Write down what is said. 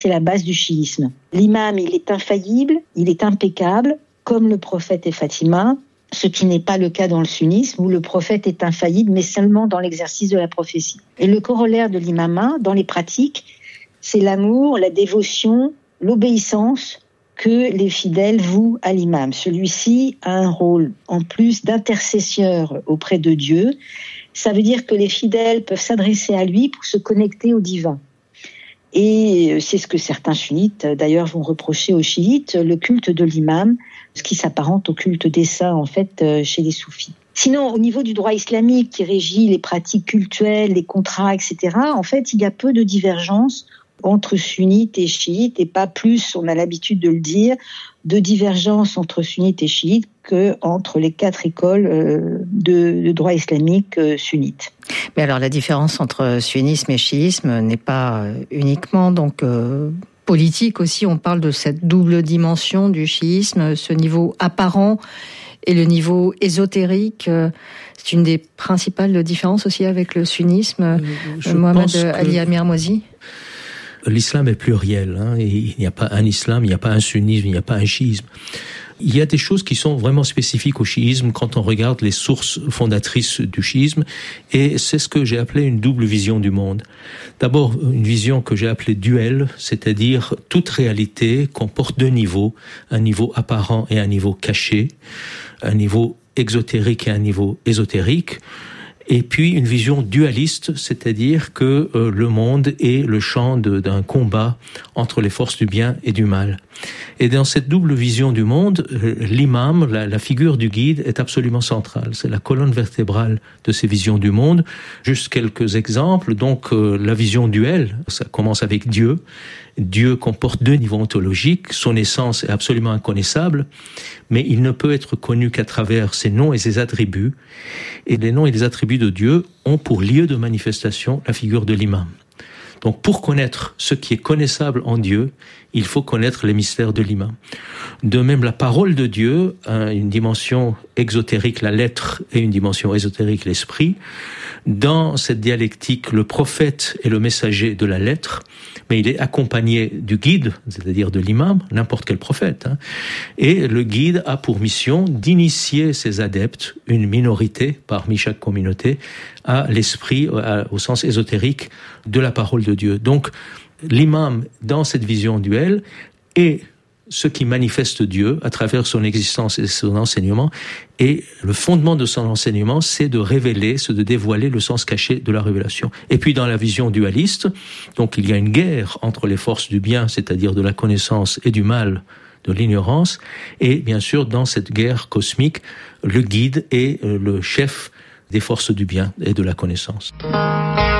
C'est la base du chiisme. L'imam, il est infaillible, il est impeccable, comme le prophète et Fatima, ce qui n'est pas le cas dans le sunnisme, où le prophète est infaillible, mais seulement dans l'exercice de la prophétie. Et le corollaire de l'imama, dans les pratiques, c'est l'amour, la dévotion, l'obéissance que les fidèles vouent à l'imam. Celui-ci a un rôle, en plus d'intercesseur auprès de Dieu. Ça veut dire que les fidèles peuvent s'adresser à lui pour se connecter au divin. Et c'est ce que certains sunnites, d'ailleurs, vont reprocher aux chiites, le culte de l'imam, ce qui s'apparente au culte des saints, en fait, chez les soufis. Sinon, au niveau du droit islamique qui régit les pratiques cultuelles, les contrats, etc., en fait, il y a peu de divergences entre sunnites et chiites, et pas plus, on a l'habitude de le dire, de divergences entre sunnites et chiites qu'entre les 4 écoles de droit islamique sunnites. Mais alors la différence entre sunnisme et chiisme n'est pas uniquement donc politique aussi. On parle de cette double dimension du chiisme, ce niveau apparent et le niveau ésotérique. C'est une des principales différences aussi avec le sunnisme. Mohamed Ali Amir Mouazi. L'islam est pluriel, et il n'y a pas un islam, il n'y a pas un sunnisme, il n'y a pas un chiisme. Il y a des choses qui sont vraiment spécifiques au chiisme quand on regarde les sources fondatrices du chiisme, et c'est ce que j'ai appelé une double vision du monde. D'abord, une vision que j'ai appelée duel, c'est-à-dire toute réalité comporte 2 niveaux, un niveau apparent et un niveau caché, un niveau exotérique et un niveau ésotérique. Et puis une vision dualiste, c'est-à-dire que le monde est le champ d'un combat entre les forces du bien et du mal. Et dans cette double vision du monde, l'imam, la figure du guide, est absolument centrale. C'est la colonne vertébrale de ces visions du monde. Juste quelques exemples. Donc la vision duel, ça commence avec Dieu. Dieu comporte 2 niveaux ontologiques. Son essence est absolument inconnaissable, mais il ne peut être connu qu'à travers ses noms et ses attributs. Et les noms et les attributs de Dieu ont pour lieu de manifestation la figure de l'imam. Donc pour connaître ce qui est connaissable en Dieu, il faut connaître les mystères de l'imam. De même, la parole de Dieu a une dimension exotérique, la lettre, et une dimension ésotérique, l'esprit. Dans cette dialectique, le prophète est le messager de la lettre, mais il est accompagné du guide, c'est-à-dire de l'imam, n'importe quel prophète. Et le guide a pour mission d'initier ses adeptes, une minorité parmi chaque communauté, à l'esprit, au sens ésotérique de la parole de Dieu. Donc, l'imam, dans cette vision duel, est ce qui manifeste Dieu à travers son existence et son enseignement. Et le fondement de son enseignement, c'est de révéler, c'est de dévoiler le sens caché de la révélation. Et puis dans la vision dualiste, donc il y a une guerre entre les forces du bien, c'est-à-dire de la connaissance, et du mal, de l'ignorance. Et bien sûr, dans cette guerre cosmique, le guide est le chef des forces du bien et de la connaissance.